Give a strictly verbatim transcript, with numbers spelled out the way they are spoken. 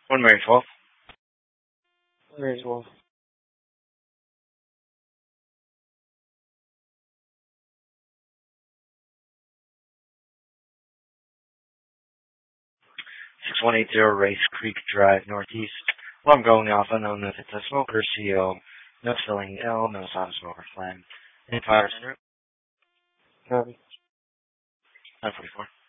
One Mary twelve. Mary twelve. six one eight zero Race Creek Drive, Northeast. Well, I'm going off unknown if it's a smoker, C O. No filling L, no solid smoker flag. Any fires en route? Copy. nine forty-four.